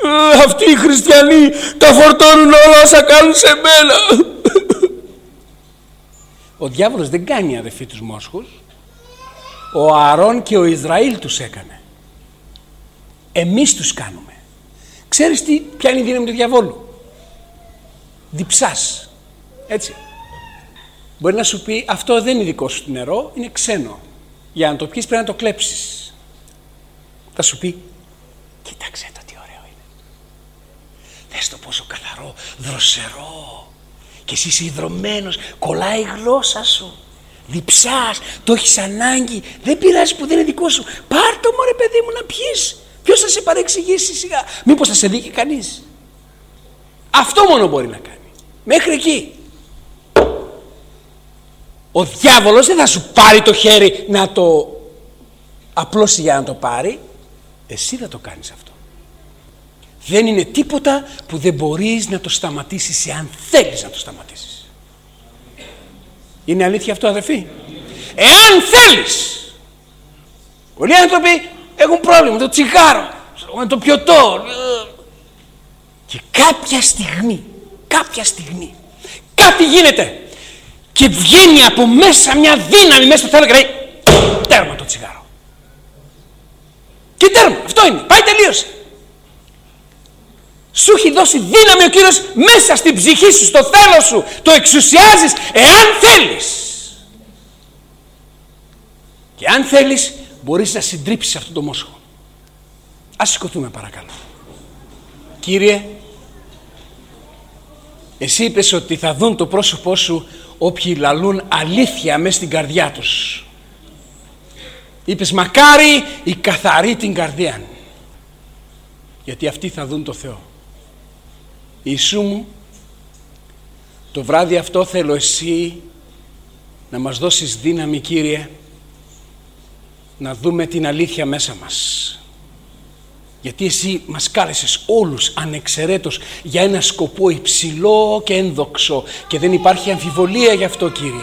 Αυτοί οι χριστιανοί τα φορτώνουν όλα όσα κάνουν σε μένα. Ο διάβολος δεν κάνει, αδελφοί, τους μόσχους. Ο Ααρών και ο Ισραήλ τους έκανε. Εμείς τους κάνουμε. Ξέρεις ποια είναι η δύναμη του διαβόλου? Διψάς. Έτσι. Μπορεί να σου πει, αυτό δεν είναι δικό σου το νερό, είναι ξένο. Για να το πιεις πρέπει να το κλέψεις. Θα σου πει, κοίταξε το τι ωραίο είναι. Δες το πόσο καθαρό, δροσερό. Και εσύ είσαι ιδρωμένος, κολλάει η γλώσσα σου. Διψάς, το έχεις ανάγκη. Δεν πειράζει που δεν είναι δικό σου. Πάρ' το μωρέ παιδί μου να πιείς. Ποιος θα σε παρεξηγήσει σιγά? Μήπως θα σε δει και κανείς? Αυτό μόνο μπορεί να κάνει. Μέχρι εκεί. Ο διάβολος δεν θα σου πάρει το χέρι να το απλώσει για να το πάρει. Εσύ θα το κάνεις αυτό. Δεν είναι τίποτα που δεν μπορείς να το σταματήσεις εάν θέλεις να το σταματήσεις. Είναι αλήθεια αυτό, αδερφοί? Εάν θέλεις. Πολλοί άνθρωποι έχουν πρόβλημα με το τσιγάρο, με το πιωτό. Και κάποια στιγμή κάτι γίνεται και βγαίνει από μέσα μια δύναμη μέσα στο θέλω και λέει τέρμα το τσιγάρο. Και τέρμα, αυτό είναι, πάει, τελείωσε. Σου έχει δώσει δύναμη ο Κύριος μέσα στην ψυχή σου, στο θέλω σου. Το εξουσιάζεις εάν θέλεις. Και αν θέλεις μπορείς να συντρίψεις αυτό το μόσχο. Ας σηκωθούμε παρακαλώ. Κύριε, εσύ είπες ότι θα δουν το πρόσωπό σου όποιοι λαλούν αλήθεια μέσα στην καρδιά τους. Είπες μακάρι οι καθαροί την καρδία, γιατί αυτοί θα δουν το Θεό. Ιησού μου, το βράδυ αυτό θέλω εσύ να μας δώσεις δύναμη, Κύριε, να δούμε την αλήθεια μέσα μας. Γιατί εσύ μας κάλεσες όλους ανεξαιρέτως για ένα σκοπό υψηλό και ένδοξο και δεν υπάρχει αμφιβολία γι' αυτό, Κύριε.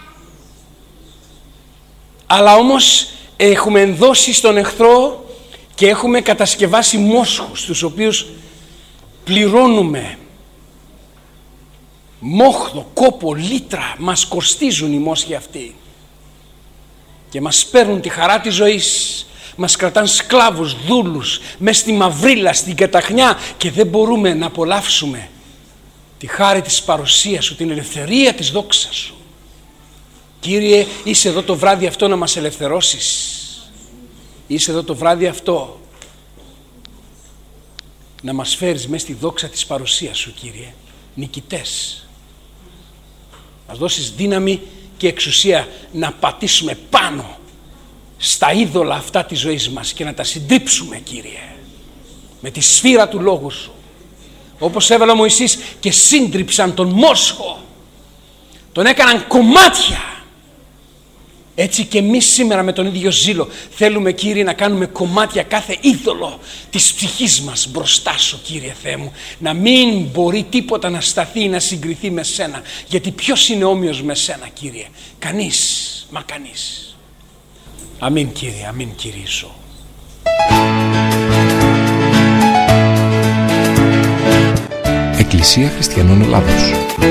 Αλλά όμως έχουμε ενδώσει στον εχθρό και έχουμε κατασκευάσει μόσχους τους οποίους πληρώνουμε μόχθο, κόπο, λίτρα. Μας κοστίζουν οι μόσχοι αυτοί και μας παίρνουν τη χαρά της ζωής. Μας κρατάν σκλάβους, δούλους, μες στη μαυρίλα, στην καταχνιά και δεν μπορούμε να απολαύσουμε τη χάρη της παρουσίας σου, την ελευθερία της δόξας σου. Κύριε, είσαι εδώ το βράδυ αυτό να μας ελευθερώσεις. Είσαι εδώ το βράδυ αυτό να μας φέρεις μες στη δόξα της παρουσίας σου, Κύριε, νικητές. Μας δώσεις δύναμη και εξουσία να πατήσουμε πάνω στα είδωλα αυτά της ζωής μας και να τα συντρίψουμε, Κύριε, με τη σφύρα του λόγου σου, όπως έβαλε ο Μωυσής και σύντριψαν τον μόσχο, τον έκαναν κομμάτια. Έτσι και εμείς σήμερα με τον ίδιο ζήλο θέλουμε, Κύριε, να κάνουμε κομμάτια κάθε είδωλο της ψυχής μας μπροστά σου, Κύριε Θεέ μου, να μην μπορεί τίποτα να σταθεί ή να συγκριθεί με σένα, γιατί ποιος είναι όμοιος με σένα, Κύριε? Κανείς, μα κανείς. Αμήν, Κύριε, αμήν, Κύριε Ιησού. Εκκλησία Χριστιανών Ελλάδος.